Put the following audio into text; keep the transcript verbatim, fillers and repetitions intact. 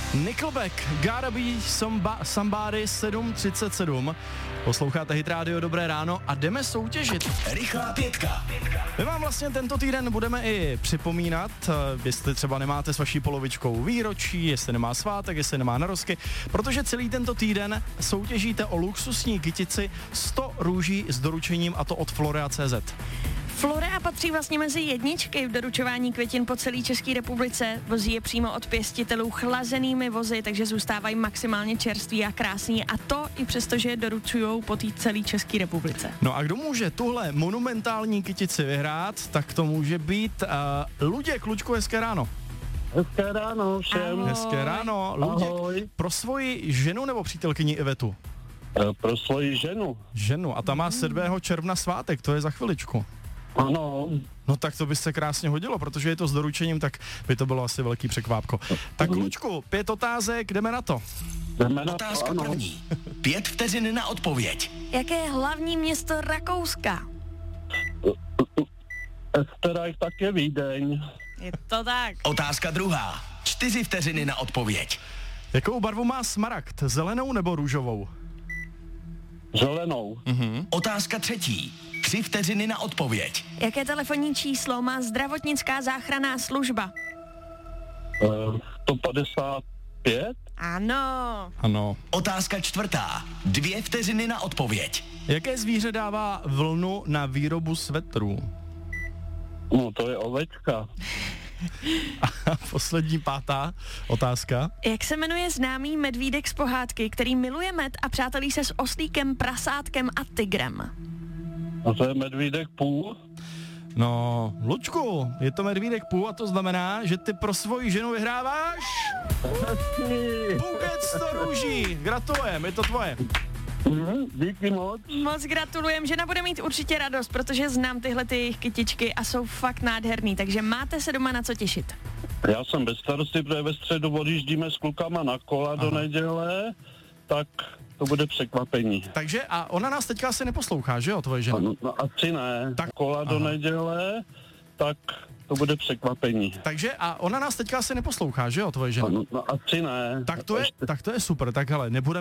Nickelback, Gotta Be Someba- Somebody sedm třicet sedm. Posloucháte Hit Radio, dobré ráno a jdeme soutěžit. Rychlá pětka. My vám vlastně tento týden budeme i připomínat, jestli třeba nemáte s vaší polovičkou výročí, jestli nemá svátek, jestli nemá narozky, protože celý tento týden soutěžíte o luxusní kytici sto růží s doručením, a to od Florea tečka cé zet. Florea patří vlastně mezi jedničky v doručování květin po celé České republice. Vozí je přímo od pěstitelů chlazenými vozy, takže zůstávají maximálně čerství a krásný, a to i přesto, že je doručujou po té celé České republice. No a kdo může tuhle monumentální kytici vyhrát, tak to může být uh, Luděk. Luďku, hezké ráno. Hezké ráno všem. Ahoj. Hezké ráno. Luděk, Ahoj. pro svoji ženu nebo přítelkyni Ivetu? E, Pro svoji ženu. Ženu. A ta má sedmého června svátek, to je za chviličku. Ano. No tak to by se krásně hodilo, protože je to s doručením, tak by to bylo asi velký překvápko. Tak Lučku, pět otázek, jdeme na to. Jdeme na Otázka to, ano. první. Pět vteřin na odpověď. Jaké je hlavní město Rakouska? Österreich tak je Vídeň. Je to tak. Otázka druhá. Čtyři vteřiny na odpověď. Jakou barvu má smaragd, zelenou nebo růžovou? Zelenou. Otázka třetí. Tři vteřiny na odpověď. Jaké telefonní číslo má zdravotnická záchranná služba? E, sto padesát pět. Ano. Ano. Otázka čtvrtá. Dvě vteřiny na odpověď. Jaké zvíře dává vlnu na výrobu svetrů? No to je ovečka. A poslední pátá otázka. Jak se jmenuje známý medvídek z pohádky, který miluje med a přátelí se s oslíkem, prasátkem a tygrem? A to je medvídek půl. No, Lučku, je to medvídek půl a to znamená, že ty pro svoji ženu vyhráváš buket sto růží. Gratulujem, je to tvoje. Mhm, díky moc. Moc gratulujem, žena bude mít určitě radost, protože znám tyhle ty jejich kytičky a jsou fakt nádherný, takže máte se doma na co těšit. Já jsem bez starosti, protože ve středu odjíždíme s klukama na kola do neděle, tak to bude překvapení. Takže a ona nás teďka asi neposlouchá, že jo, tvoje žena? No, no asi ne. Tak- Kola do aha. neděle, tak to bude překvapení. Takže a ona nás teďka asi neposlouchá, že jo, tvoje žena? No, no asi ne. Tak to je, Ještě- tak to je super, tak hele, nebudeme